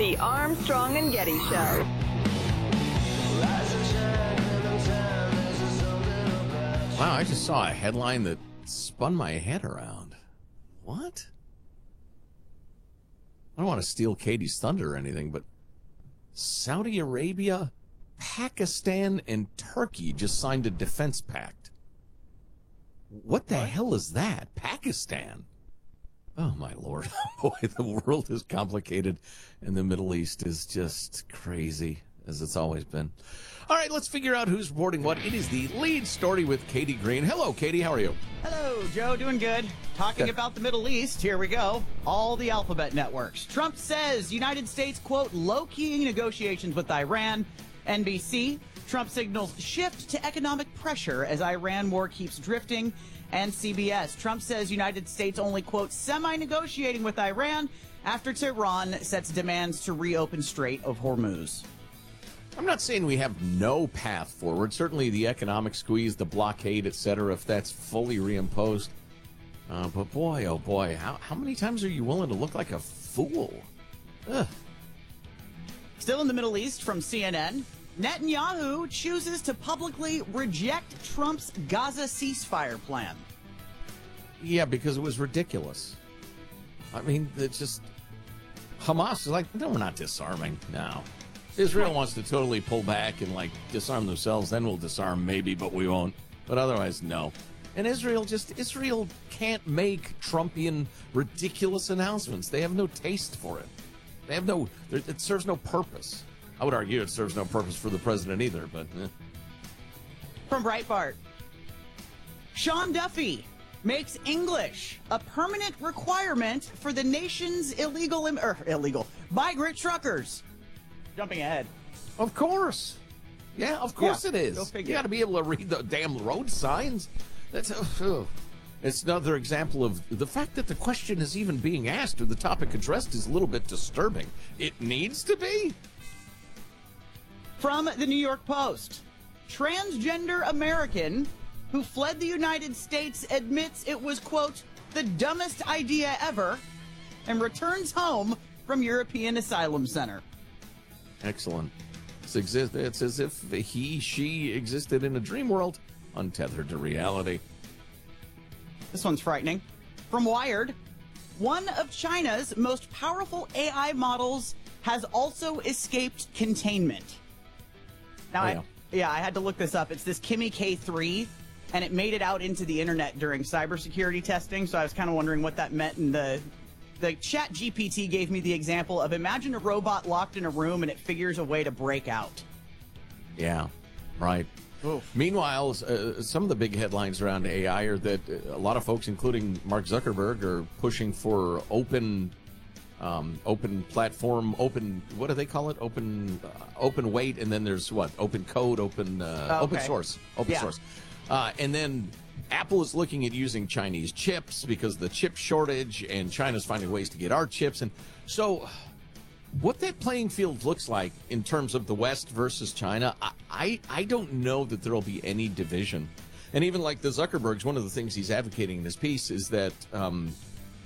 The Armstrong and Getty Show. Wow, I just saw a headline that spun my head around. What? I don't want to steal Katie's thunder or anything, but Saudi Arabia, Pakistan, and Turkey just signed a defense pact. What the hell is that? Pakistan? Oh, my Lord. Boy, the world is complicated, and the Middle East is just crazy, as it's always been. All right, let's figure out who's reporting what. It is the lead story with Katie Green. Hello, Katie. How are you? Hello, Joe. Doing good. Talking about the Middle East. Here we go. All the alphabet networks. Trump says United States, quote, low-keying negotiations with Iran. NBC. Trump signals shift to economic pressure as Iran war keeps drifting. And CBS. Trump says United States only, quote, semi-negotiating with Iran after Tehran sets demands to reopen Strait of Hormuz. I'm not saying we have no path forward. Certainly the economic squeeze, the blockade, et cetera, if that's fully reimposed. But boy, oh boy, how many times are you willing to look like a fool? Ugh. Still in the Middle East from CNN, Netanyahu chooses to publicly reject Trump's Gaza ceasefire plan. Yeah, because it was ridiculous. I mean, it's just, Hamas is like, no, we're not disarming. No. Israel wants to totally pull back and, like, disarm themselves. Then we'll disarm maybe, but we won't. But otherwise, no. And Israel can't make Trumpian ridiculous announcements. They have no taste for it. It serves no purpose. I would argue it serves no purpose for the president either, but From Breitbart, Sean Duffy makes English a permanent requirement for the nation's illegal migrant truckers. Jumping ahead. Of course. Yeah, of course it is. Go figure. You got to be able to read the damn road signs. It's another example of the fact that the question is even being asked or the topic addressed is a little bit disturbing. It needs to be. From the New York Post, transgender American who fled the United States admits it was, quote, the dumbest idea ever and returns home from European Asylum Center. Excellent. It's as if she existed in a dream world, untethered to reality. This one's frightening. From Wired, one of China's most powerful AI models has also escaped containment. Now, I had to look this up. It's this Kimi K3, and it made it out into the internet during cybersecurity testing, so I was kind of wondering what that meant. And the Chat GPT gave me the example of imagine a robot locked in a room and it figures a way to break out. Yeah, right. Oof. Meanwhile, some of the big headlines around AI are that a lot of folks, including Mark Zuckerberg, are pushing for open platform, what do they call it? Open weight, and then there's open code, open source. And then Apple is looking at using Chinese chips because of the chip shortage, and China's finding ways to get our chips. And so what that playing field looks like in terms of the West versus China, I don't know that there will be any division. And even like the Zuckerbergs, one of the things he's advocating in his piece is that